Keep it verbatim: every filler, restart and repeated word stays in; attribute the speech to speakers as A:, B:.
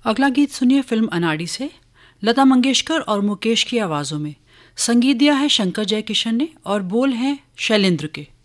A: अगला गीत सुनिए फिल्म अनाड़ी से। लता मंगेशकर और मुकेश की आवाज़ों में संगीत दिया है शंकर जयकिशन ने और बोल हैं शैलेंद्र के।